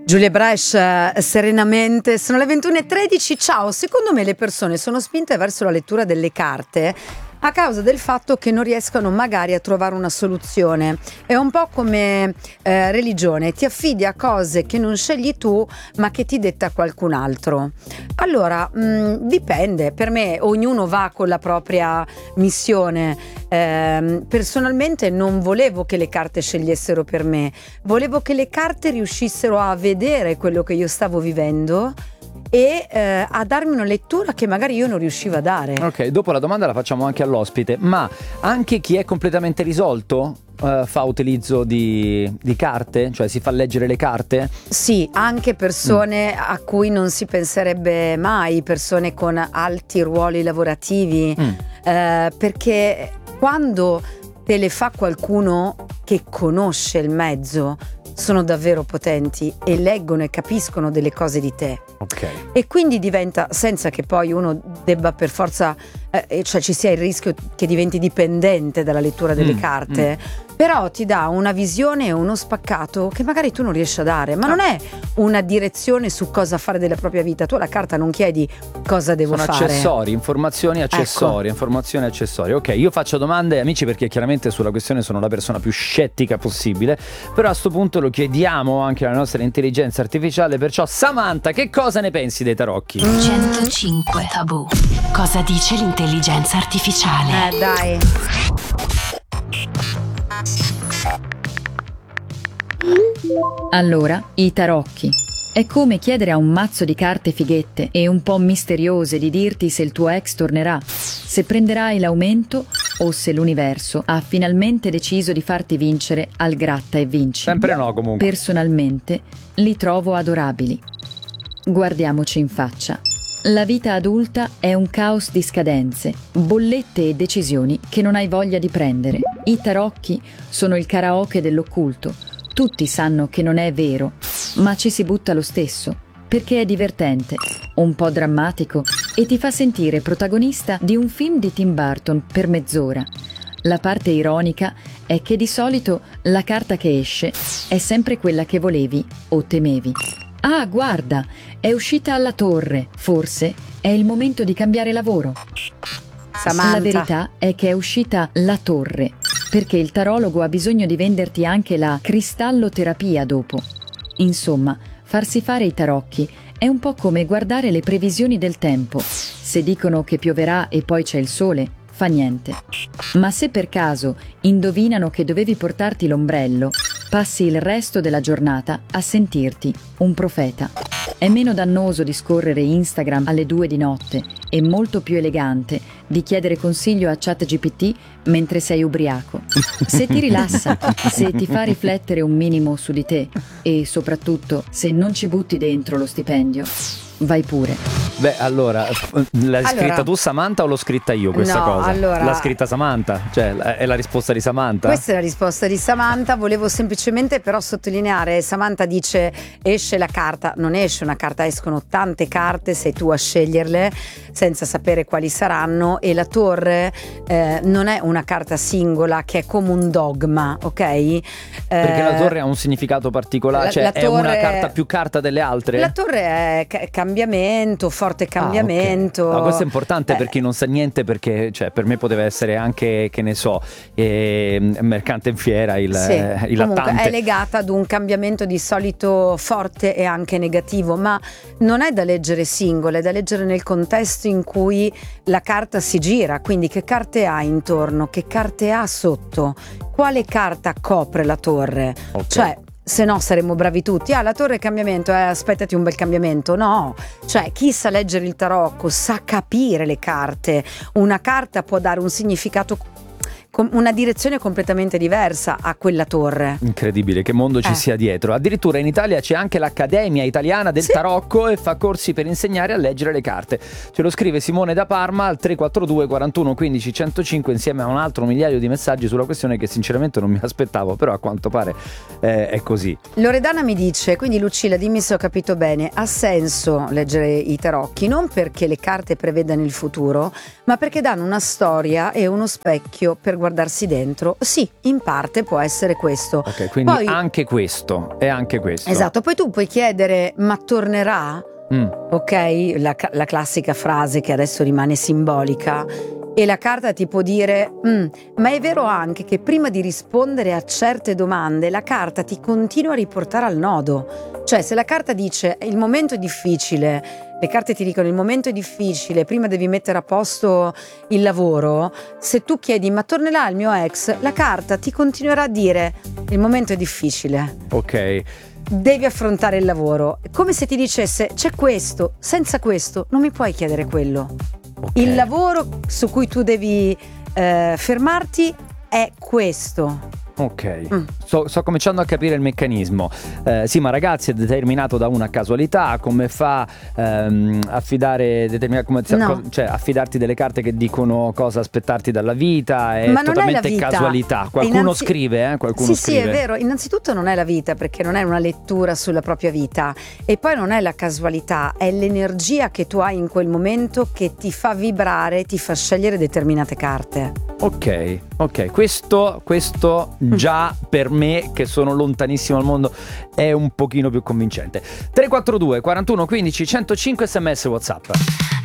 Giulia Brescia, serenamente, sono le 21:13. Ciao, secondo me le persone sono spinte verso la lettura delle carte a causa del fatto che non riescano magari a trovare una soluzione. È un po' come religione, ti affidi a cose che non scegli tu ma che ti detta qualcun altro. Allora, dipende, per me ognuno va con la propria missione. Personalmente non volevo che le carte scegliessero per me, volevo che le carte riuscissero a vedere quello che io stavo vivendo e a darmi una lettura che magari io non riuscivo a dare. Ok, dopo la domanda la facciamo anche all'ospite, ma anche chi è completamente risolto fa utilizzo di carte? Cioè si fa leggere le carte? Sì, anche persone a cui non si penserebbe mai, persone con alti ruoli lavorativi, perché quando te le fa qualcuno che conosce il mezzo, sono davvero potenti e leggono e capiscono delle cose di te. Ok. E quindi diventa, senza che poi uno debba per forza, cioè ci sia il rischio che diventi dipendente dalla lettura delle carte, però ti dà una visione e uno spaccato che magari tu non riesci a dare, ma non è una direzione su cosa fare della propria vita. Tu alla carta non chiedi cosa devo fare. Sono accessori, informazioni accessorie, informazioni accessorie. Ok, io faccio domande, amici, perché chiaramente sulla questione sono la persona più scettica possibile, però a sto punto lo chiediamo anche alla nostra intelligenza artificiale, perciò Samantha, che cosa ne pensi dei tarocchi? 105 Tabù. Cosa dice l'intelligenza artificiale? Dai. Allora, i tarocchi. È come chiedere a un mazzo di carte fighette e un po' misteriose di dirti se il tuo ex tornerà, se prenderai l'aumento o se l'universo ha finalmente deciso di farti vincere al gratta e vinci. Sempre no, comunque. Personalmente li trovo adorabili. Guardiamoci in faccia. La vita adulta è un caos di scadenze, bollette e decisioni che non hai voglia di prendere. I tarocchi sono il karaoke dell'occulto. Tutti sanno che non è vero, ma ci si butta lo stesso, perché è divertente, un po' drammatico e ti fa sentire protagonista di un film di Tim Burton per mezz'ora. La parte ironica è che di solito la carta che esce è sempre quella che volevi o temevi. Ah, guarda, è uscita alla torre, forse è il momento di cambiare lavoro. Samantha. La verità è che è uscita la torre, perché il tarologo ha bisogno di venderti anche la cristalloterapia dopo. Insomma, farsi fare i tarocchi è un po' come guardare le previsioni del tempo. Se dicono che pioverà e poi c'è il sole, fa niente. Ma se per caso indovinano che dovevi portarti l'ombrello, passi il resto della giornata a sentirti un profeta. È meno dannoso di scorrere Instagram alle 2 di notte e molto più elegante di chiedere consiglio a ChatGPT mentre sei ubriaco. Se ti rilassa, se ti fa riflettere un minimo su di te e soprattutto se non ci butti dentro lo stipendio, vai pure. Beh, allora, l'hai scritta tu Samantha o l'ho scritta io questa cosa? Allora, l'ha scritta Samantha? Cioè, è la risposta di Samantha? Questa è la risposta di Samantha. Volevo semplicemente però sottolineare, Samantha dice esce la carta, non esce una carta, escono tante carte, sei tu a sceglierle senza sapere quali saranno, e la torre non è una carta singola che è come un dogma, ok? Perché la torre ha un significato particolare, cioè è una carta più carta delle altre? La torre è cambiamento, forte cambiamento. Okay. No, questo è importante per chi non sa niente, perché cioè, per me poteva essere anche, che ne so, mercante in fiera, il comunque lattante. È legata ad un cambiamento di solito forte e anche negativo, ma non è da leggere singola, è da leggere nel contesto in cui la carta si gira. Quindi che carte ha intorno, che carte ha sotto, quale carta copre la torre, cioè se no saremmo bravi tutti, la torre è cambiamento, aspettati un bel cambiamento. No, cioè chi sa leggere il tarocco sa capire le carte. Una carta può dare un significato, una direzione completamente diversa a quella torre. Incredibile che mondo ci sia dietro. Addirittura in Italia c'è anche l'Accademia Italiana del Tarocco e fa corsi per insegnare a leggere le carte. Ce lo scrive Simone da Parma al 342 41 15 105 insieme a un altro migliaio di messaggi sulla questione che sinceramente non mi aspettavo, però a quanto pare è così. Loredana mi dice, quindi Lucilla, dimmi se ho capito bene, ha senso leggere i tarocchi non perché le carte prevedano il futuro, ma perché danno una storia e uno specchio per per guardarsi dentro. Sì, in parte può essere questo. Ok, quindi Poi, anche questo e anche questo. esatto, poi tu puoi chiedere ma tornerà? Mm. Ok, la classica frase che adesso rimane simbolica, e la carta ti può dire ma è vero anche che prima di rispondere a certe domande la carta ti continua a riportare al nodo. Cioè, se la carta dice il momento è difficile, le carte ti dicono il momento è difficile, prima devi mettere a posto il lavoro, se tu chiedi ma tornerà il mio ex, la carta ti continuerà a dire il momento è difficile, Ok. devi affrontare il lavoro. È come se ti dicesse c'è questo, senza questo non mi puoi chiedere quello. Ok. Il lavoro su cui tu devi fermarti è questo. Ok, sto cominciando a capire il meccanismo. Sì, ma ragazzi, è determinato da una casualità. Come fa affidare No. cioè affidarti delle carte che dicono cosa aspettarti dalla vita? È Ma non è la totalmente vita. casualità. Qualcuno Innanzi- scrive, qualcuno Sì, scrive. è vero. Innanzitutto non è la vita, perché non è una lettura sulla propria vita, e poi non è la casualità, è l'energia che tu hai in quel momento che ti fa vibrare, ti fa scegliere determinate carte. Ok, questo già per me, che sono lontanissimo dal mondo, è un pochino più convincente. 342 41 15 105 SMS WhatsApp.